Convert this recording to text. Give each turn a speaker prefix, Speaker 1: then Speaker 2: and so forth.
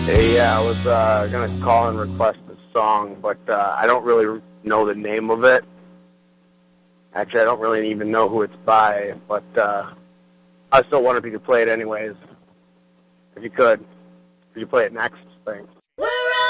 Speaker 1: Hey, yeah, I was gonna call and request a song, but I don't really know the name of it. Actually, I don't really even know who it's by, but I still wonder if you could play it anyways. If you could play it next, thanks.